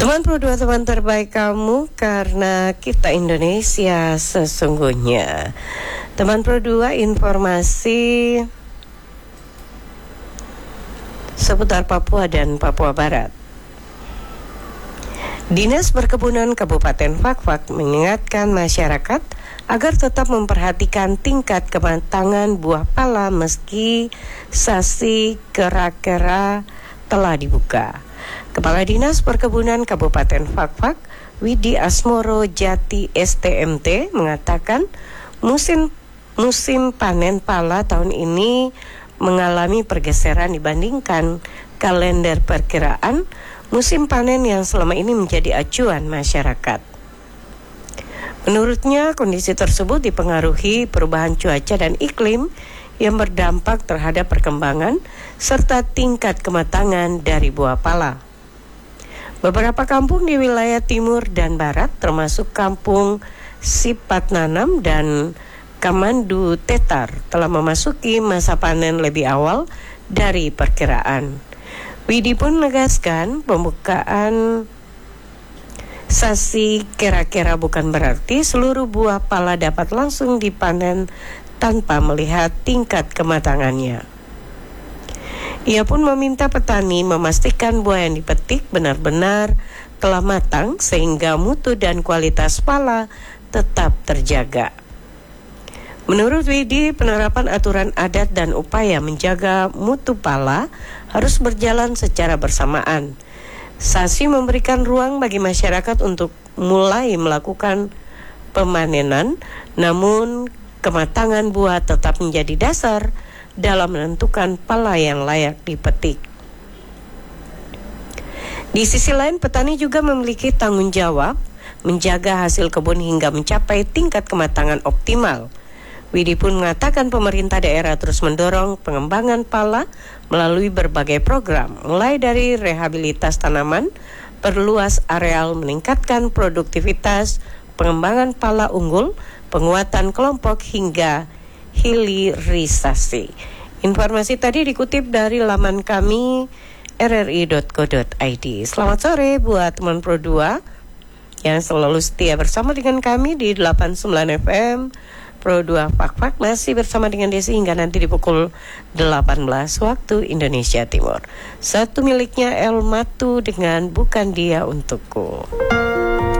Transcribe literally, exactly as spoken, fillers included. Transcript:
Teman Pro dua, teman terbaik kamu, karena kita Indonesia sesungguhnya. Teman Pro dua, informasi seputar Papua dan Papua Barat. Dinas Perkebunan Kabupaten Fakfak mengingatkan masyarakat agar tetap memperhatikan tingkat kematangan buah pala meski sasi kera-kera telah dibuka. Kepala Dinas Perkebunan Kabupaten Fakfak, Widi Asmoro Jati S T M T, mengatakan musim musim panen pala tahun ini mengalami pergeseran dibandingkan kalender perkiraan musim panen yang selama ini menjadi acuan masyarakat. Menurutnya, kondisi tersebut dipengaruhi perubahan cuaca dan iklim yang berdampak terhadap perkembangan serta tingkat kematangan dari buah pala. Beberapa kampung di wilayah timur dan barat, termasuk kampung Sipat Nanam dan Kamandu Tetar, telah memasuki masa panen lebih awal dari perkiraan. Widi pun menegaskan pembukaan sasi kera-kera bukan berarti seluruh buah pala dapat langsung dipanen tanpa melihat tingkat kematangannya. Ia pun meminta petani memastikan buah yang dipetik benar-benar telah matang sehingga mutu dan kualitas pala tetap terjaga. Menurut Widi, penerapan aturan adat dan upaya menjaga mutu pala harus berjalan secara bersamaan. Sasi memberikan ruang bagi masyarakat untuk mulai melakukan pemanenan, namun kematangan buah tetap menjadi dasar dalam menentukan pala yang layak dipetik. Di sisi lain, petani juga memiliki tanggung jawab menjaga hasil kebun hingga mencapai tingkat kematangan optimal. Widi pun mengatakan pemerintah daerah terus mendorong pengembangan pala melalui berbagai program, mulai dari rehabilitas tanaman, perluas areal, meningkatkan produktivitas, pengembangan pala unggul, penguatan kelompok hingga hilirisasi. Informasi tadi dikutip dari laman kami r r i dot co dot i d. Selamat sore buat teman Pro dua yang selalu setia bersama dengan kami di delapan puluh sembilan F M Pro dua Fakfak, masih bersama dengan Desi hingga nanti di pukul delapan belas waktu Indonesia Timur. Satu miliknya El Matu dengan Bukan Dia Untukku.